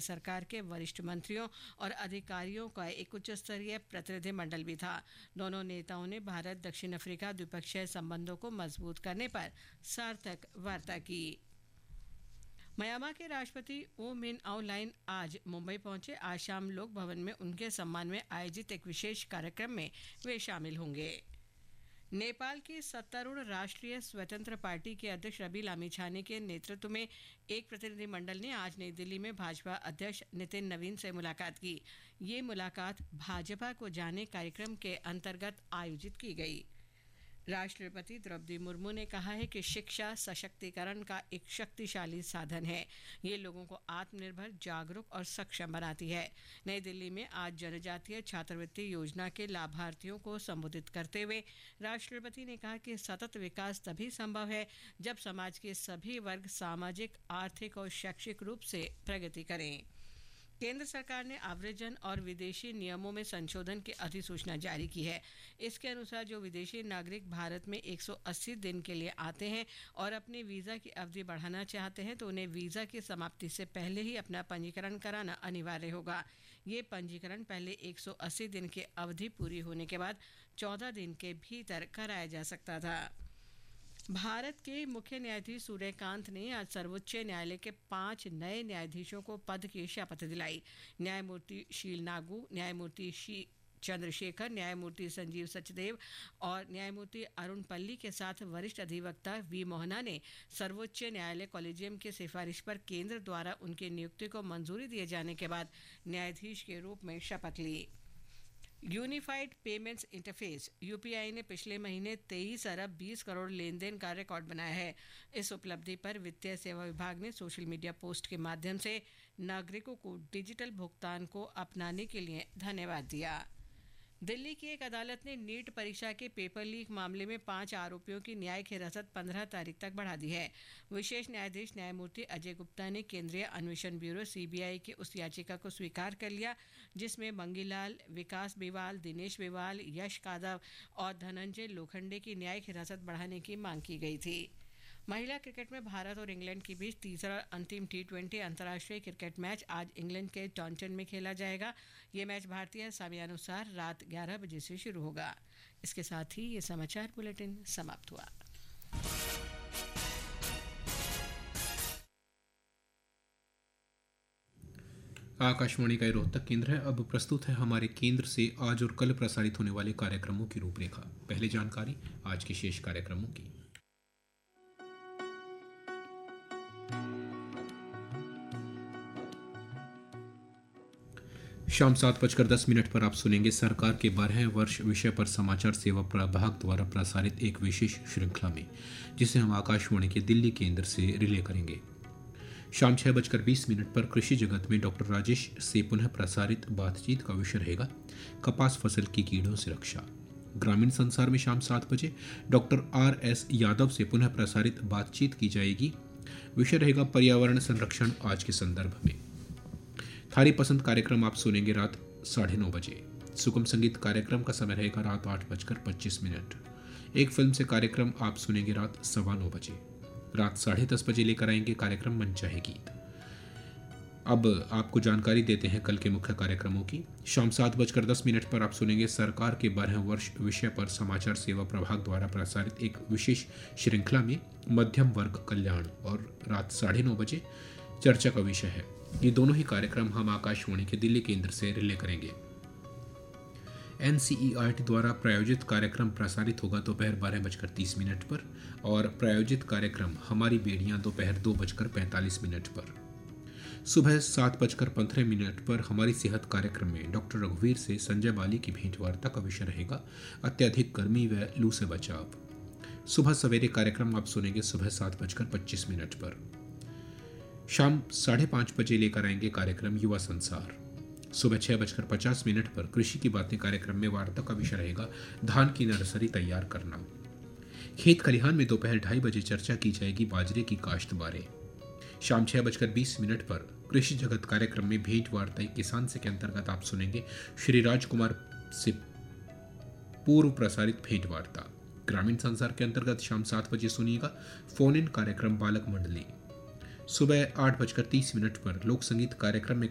सरकार के वरिष्ठ मंत्रियों और अधिकारियों का एक उच्च स्तरीय प्रतिनिधिमंडल भी था। दोनों नेताओं ने भारत दक्षिण अफ्रीका द्विपक्षीय संबंधों को मजबूत करने पर सार्थक वार्ता की। म्यांमार के राष्ट्रपति ओ मिन आउं लाइन आज मुंबई पहुंचे। आज शाम लोक भवन में उनके सम्मान में आयोजित एक विशेष कार्यक्रम में वे शामिल होंगे। नेपाल की सत्तारूढ़ राष्ट्रीय स्वतंत्र पार्टी के अध्यक्ष रवि लामिछाने के नेतृत्व में एक प्रतिनिधिमंडल ने आज नई दिल्ली में भाजपा अध्यक्ष नितिन नवीन से मुलाकात की। ये मुलाकात भाजपा को जाने कार्यक्रम के अंतर्गत आयोजित की गई। राष्ट्रपति द्रौपदी मुर्मू ने कहा है कि शिक्षा सशक्तिकरण का एक शक्तिशाली साधन है। ये लोगों को आत्मनिर्भर, जागरूक और सक्षम बनाती है। नई दिल्ली में आज जनजातीय छात्रवृत्ति योजना के लाभार्थियों को संबोधित करते हुए राष्ट्रपति ने कहा कि सतत विकास तभी संभव है जब समाज के सभी वर्ग सामाजिक, आर्थिक और शैक्षिक रूप से प्रगति करें। केंद्र सरकार ने आव्रजन और विदेशी नियमों में संशोधन की अधिसूचना जारी की है। इसके अनुसार जो विदेशी नागरिक भारत में 180 दिन के लिए आते हैं और अपने वीज़ा की अवधि बढ़ाना चाहते हैं तो उन्हें वीज़ा की समाप्ति से पहले ही अपना पंजीकरण कराना अनिवार्य होगा। ये पंजीकरण पहले 180 दिन की अवधि पूरी होने के बाद 14 दिन के भीतर कराया जा सकता था। भारत के मुख्य न्यायाधीश सूर्यकांत ने आज सर्वोच्च न्यायालय के 5 नए न्यायाधीशों को पद की शपथ दिलाई। न्यायमूर्ति शील नागू, न्यायमूर्ति चंद्रशेखर, न्यायमूर्ति संजीव सचदेव और न्यायमूर्ति अरुण पल्ली के साथ वरिष्ठ अधिवक्ता वी मोहना ने सर्वोच्च न्यायालय कॉलेजियम की सिफारिश पर केंद्र द्वारा उनकी नियुक्ति को मंजूरी दिए जाने के बाद न्यायाधीश के रूप में शपथ ली। यूनिफाइड पेमेंट्स इंटरफेस यूपीआई ने पिछले महीने 23 अरब 20 करोड़ लेन देन का रिकॉर्ड बनाया है। इस उपलब्धि पर वित्तीय सेवा विभाग ने सोशल मीडिया पोस्ट के माध्यम से नागरिकों को डिजिटल भुगतान को अपनाने के लिए धन्यवाद दिया। दिल्ली की एक अदालत ने नीट परीक्षा के पेपर लीक मामले में 5 आरोपियों की न्यायिक हिरासत 15 तारीख तक बढ़ा दी है। विशेष न्यायाधीश न्यायमूर्ति अजय गुप्ता ने केंद्रीय अन्वेषण ब्यूरो सीबीआई की उस याचिका को स्वीकार कर लिया जिसमें मंगीलाल, विकास बेवाल, दिनेश बेवाल, यश कादव और धनंजय लोखंडे की न्यायिक हिरासत बढ़ाने की मांग की गई थी। महिला क्रिकेट में भारत और इंग्लैंड के बीच तीसरा अंतिम T20 अंतर्राष्ट्रीय क्रिकेट मैच आज इंग्लैंड के टॉन्टन में खेला जाएगा। ये मैच भारतीय समयानुसार रात 11 बजे से शुरू होगा। इसके साथ ही ये समाचार बुलेटिन समाप्त हुआ। आकाशवाणी का रोहतक केंद्र है। अब प्रस्तुत है हमारे केंद्र से आज और कल प्रसारित होने वाले कार्यक्रमों की रूपरेखा। पहले जानकारी आज के शेष कार्यक्रमों की। शाम 7:10 पर आप सुनेंगे सरकार के 12वें वर्ष विषय पर समाचार सेवा प्रभाग द्वारा प्रसारित एक विशेष श्रृंखला में, जिसे हम आकाशवाणी के दिल्ली केंद्र से रिले करेंगे। शाम 6:20 पर कृषि जगत में डॉक्टर राजेश से पुनः प्रसारित बातचीत का विषय रहेगा कपास फसल की कीड़ों से रक्षा। ग्रामीण संसार में शाम 7 बजे डॉक्टर RS यादव से पुनः प्रसारित बातचीत की जाएगी। विषय रहेगा पर्यावरण संरक्षण आज के संदर्भ में। थारी पसंद कार्यक्रम आप सुनेंगे रात 9:30 बजे। सुगम संगीत कार्यक्रम का समय रहेगा रात 8:25। एक फिल्म से कार्यक्रम आप सुनेंगे रात 9:15 बजे। रात 10:30 बजे लेकर आएंगे कार्यक्रम मनचाहे गीत। अब आपको जानकारी देते हैं कल के मुख्य कार्यक्रमों की। शाम 7:10 पर आप सुनेंगे सरकार के 12वें वर्ष विषय पर समाचार सेवा प्रभाग द्वारा प्रसारित एक विशेष श्रृंखला में मध्यम वर्ग कल्याण, और रात 9:30 बजे चर्चा का विषय है। ये दोनों ही कार्यक्रम हम आकाशवाणी के दिल्ली केंद्र से रिले करेंगे। NCERT द्वारा प्रायोजित कार्यक्रम प्रसारित होगा दोपहर 12:30 पर, और प्रायोजित कार्यक्रम हमारी बेड़ियां दोपहर 2:45 पर। सुबह 7:15 पर हमारी सेहत कार्यक्रम में डॉक्टर रघुवीर से संजय बाली की भेंटवार्ता का विषय रहेगा अत्यधिक गर्मी व लू से बचाव। सुबह सवेरे कार्यक्रम आप सुनेंगे सुबह 7:25 पर। शाम 5:30 बजे लेकर आएंगे कार्यक्रम युवा संसार। सुबह 6:50 पर कृषि की बातें कार्यक्रम में वार्ता का विषय रहेगा धान की नर्सरी तैयार करना। खेत खलिहान में दोपहर 2:30 बजे चर्चा की जाएगी बाजरे की काश्त बारे। शाम 6:20 पर कृषि जगत कार्यक्रम में भेंट वार्ता किसान से के अंतर्गत आप सुनेंगे श्री राजकुमार से पूर्व प्रसारित भेंट वार्ता। ग्रामीण संसार के अंतर्गत शाम 7 बजे सुनिएगा फोन इन कार्यक्रम बालक मंडली। सुबह 8:30 पर लोक संगीत कार्यक्रम में